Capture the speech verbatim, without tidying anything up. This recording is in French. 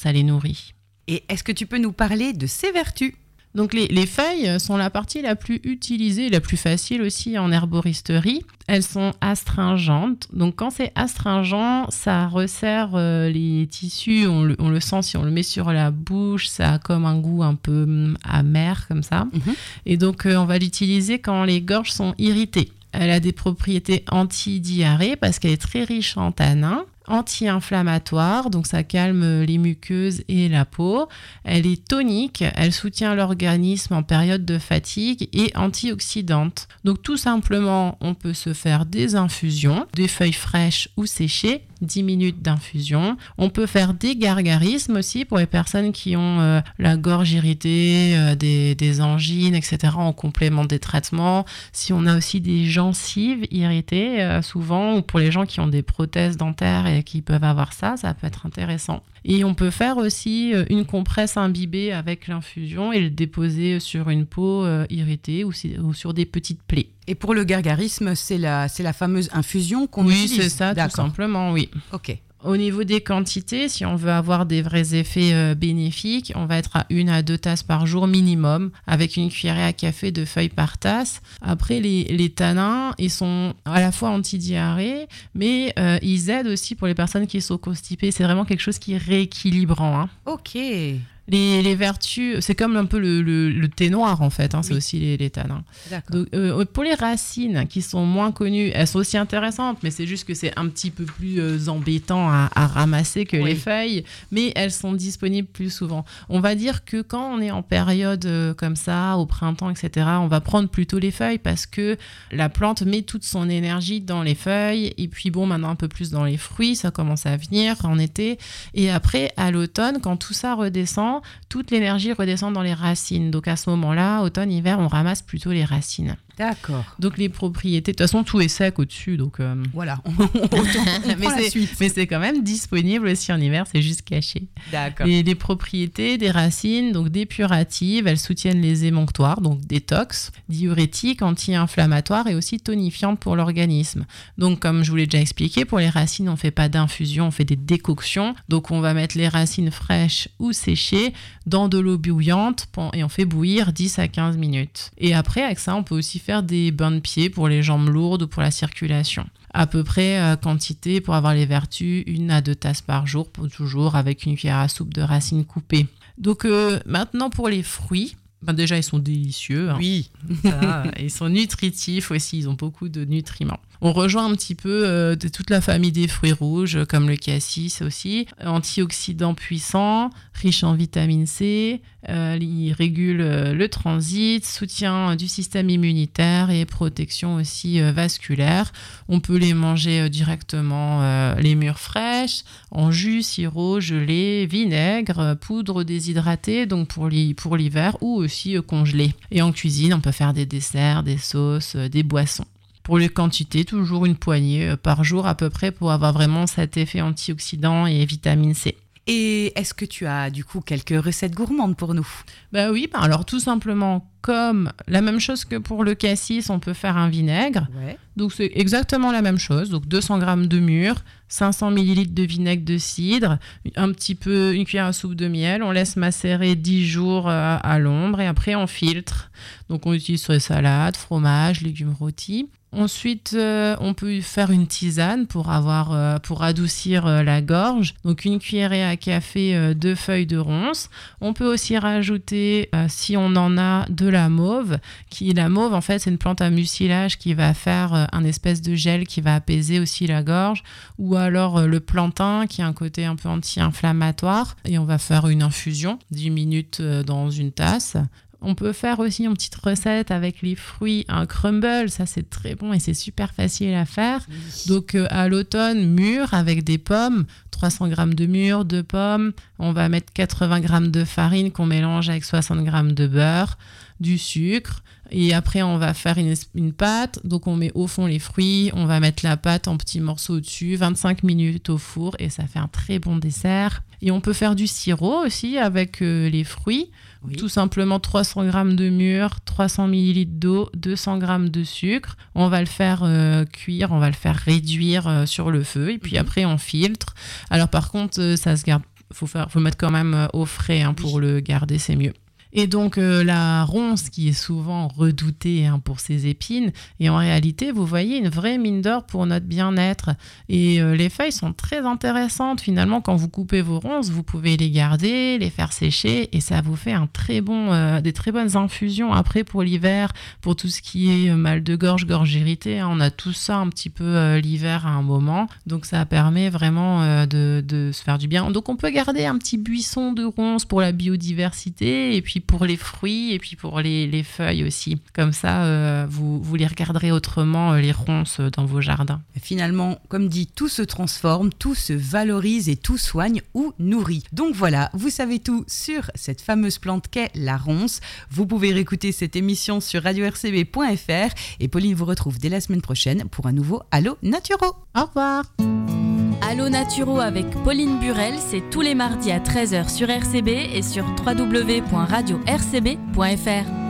ça les nourrit. Et est-ce que tu peux nous parler de ses vertus ? Donc les, les feuilles sont la partie la plus utilisée, la plus facile aussi en herboristerie. Elles sont astringentes. Donc quand c'est astringent, ça resserre euh, les tissus. On le, on le sent si on le met sur la bouche. Ça a comme un goût un peu hum, amer comme ça. Mm-hmm. Et donc euh, on va l'utiliser quand les gorges sont irritées. Elle a des propriétés anti-diarrhée parce qu'elle est très riche en tanins. Anti-inflammatoire, donc ça calme les muqueuses et la peau. Elle est tonique, elle soutient l'organisme en période de fatigue et antioxydante. Donc tout simplement, on peut se faire des infusions, des feuilles fraîches ou séchées, dix minutes d'infusion. On peut faire des gargarismes aussi pour les personnes qui ont euh, la gorge irritée, euh, des, des angines, et cetera en complément des traitements. Si on a aussi des gencives irritées, euh, souvent, ou pour les gens qui ont des prothèses dentaires et qui peuvent avoir ça, ça peut être intéressant. Et on peut faire aussi une compresse imbibée avec l'infusion et le déposer sur une peau euh, irritée ou, si, ou sur des petites plaies. Et pour le gargarisme, c'est la, c'est la fameuse infusion qu'on oui, utilise. Oui, c'est ça, D'accord. Tout simplement, oui. Ok. Au niveau des quantités, si on veut avoir des vrais effets euh, bénéfiques, on va être à une à deux tasses par jour minimum, avec une cuillerée à café de feuilles par tasse. Après, les, les tanins, ils sont à la fois anti-diarrhée, mais euh, ils aident aussi pour les personnes qui sont constipées. C'est vraiment quelque chose qui est rééquilibrant. Hein. Ok. Les, les vertus, c'est comme un peu le, le, le thé noir en fait, hein, c'est oui. aussi les, les tanins. D'accord. Donc, euh, pour les racines qui sont moins connues, elles sont aussi intéressantes, mais c'est juste que c'est un petit peu plus euh, embêtant à, à ramasser que oui. les feuilles, mais elles sont disponibles plus souvent. On va dire que quand on est en période euh, comme ça, au printemps, et cetera, on va prendre plutôt les feuilles parce que la plante met toute son énergie dans les feuilles, et puis bon, maintenant un peu plus dans les fruits, ça commence à venir en été, et après à l'automne, quand tout ça redescend, toute l'énergie redescend dans les racines. Donc à ce moment-là, automne-hiver, on ramasse plutôt les racines. D'accord. Donc les propriétés, de toute façon tout est sec au-dessus, donc euh... voilà. On, on, on mais, c'est, la suite. mais c'est quand même disponible aussi en hiver, c'est juste caché. D'accord. Et les propriétés des racines, donc dépuratives, elles soutiennent les émonctoires, donc détox, diurétiques, anti-inflammatoires et aussi tonifiantes pour l'organisme. Donc comme je vous l'ai déjà expliqué, pour les racines, on ne fait pas d'infusion, on fait des décoctions. Donc on va mettre les racines fraîches ou séchées dans de l'eau bouillante et on fait bouillir dix à quinze minutes. Et après, avec ça, on peut aussi faire des bains de pieds pour les jambes lourdes ou pour la circulation. À peu près euh, quantité pour avoir les vertus, une à deux tasses par jour, pour toujours avec une cuillère à soupe de racines coupées. Donc euh, maintenant pour les fruits, ben déjà ils sont délicieux. Hein. Oui. Ça, ils sont nutritifs aussi, ils ont beaucoup de nutriments. On rejoint un petit peu euh, de toute la famille des fruits rouges, comme le cassis aussi. Antioxydant puissant, riche en vitamine C, euh, il régule euh, le transit, soutien du système immunitaire et protection aussi euh, vasculaire. On peut les manger euh, directement, euh, les mûres fraîches, en jus, sirop, gelée, vinaigre, poudre déshydratée, donc pour, l'hi- pour l'hiver, ou aussi euh, congelée. Et en cuisine, on peut faire des desserts, des sauces, euh, des boissons. Pour les quantités, toujours une poignée par jour à peu près pour avoir vraiment cet effet antioxydant et vitamine C. Et est-ce que tu as du coup quelques recettes gourmandes pour nous ? Bah oui, bah alors tout simplement comme la même chose que pour le cassis, on peut faire un vinaigre. Ouais. Donc c'est exactement la même chose. Donc deux cents grammes de mûre, cinq cents millilitres de vinaigre de cidre, un petit peu, une cuillère à soupe de miel. On laisse macérer dix jours à, à l'ombre et après on filtre. Donc on utilise sur les salades, fromage, légumes rôtis. Ensuite, euh, on peut faire une tisane pour avoir, euh, pour adoucir euh, la gorge. Donc, une cuillerée à café, euh, deux feuilles de ronces. On peut aussi rajouter, euh, si on en a, de la mauve. Qui, la mauve, en fait, c'est une plante à mucilage qui va faire euh, un espèce de gel qui va apaiser aussi la gorge. Ou alors euh, le plantain, qui a un côté un peu anti-inflammatoire. Et on va faire une infusion, dix minutes euh, dans une tasse. On peut faire aussi une petite recette avec les fruits, un crumble, ça c'est très bon et c'est super facile à faire. Oui. Donc euh, à l'automne, mûr avec des pommes, trois cents grammes de mûr, deux pommes. On va mettre quatre-vingts grammes de farine qu'on mélange avec soixante grammes de beurre, du sucre. Et après, on va faire une, une pâte. Donc, on met au fond les fruits. On va mettre la pâte en petits morceaux au-dessus. vingt-cinq minutes au four et ça fait un très bon dessert. Et on peut faire du sirop aussi avec euh, les fruits. Oui. Tout simplement trois cents grammes de mûre, trois cents millilitres d'eau, deux cents grammes de sucre. On va le faire euh, cuire, on va le faire réduire euh, sur le feu. Et puis mmh. après, on filtre. Alors, par contre, euh, ça se garde faut faire, faut le mettre quand même au frais hein, pour oui. le garder, c'est mieux. Et donc euh, la ronce qui est souvent redoutée hein, pour ses épines, et en réalité vous voyez une vraie mine d'or pour notre bien-être. Et euh, les feuilles sont très intéressantes finalement. Quand vous coupez vos ronces, vous pouvez les garder, les faire sécher, et ça vous fait un très bon, euh, des très bonnes infusions après pour l'hiver, pour tout ce qui est mal de gorge, gorge irritée. Hein, on a tout ça un petit peu euh, l'hiver à un moment, donc ça permet vraiment euh, de, de se faire du bien. Donc on peut garder un petit buisson de ronces pour la biodiversité, et puis pour les fruits et puis pour les, les feuilles aussi. Comme ça, euh, vous, vous les regarderez autrement, euh, les ronces dans vos jardins. Finalement, comme dit, tout se transforme, tout se valorise et tout soigne ou nourrit. Donc voilà, vous savez tout sur cette fameuse plante qu'est la ronce. Vous pouvez réécouter cette émission sur radio r c b point f r et Pauline vous retrouve dès la semaine prochaine pour un nouveau Allo Naturo. Au revoir. Allo Naturo avec Pauline Burel, c'est tous les mardis à treize heures sur R C B et sur w w w point radio r c b point f r.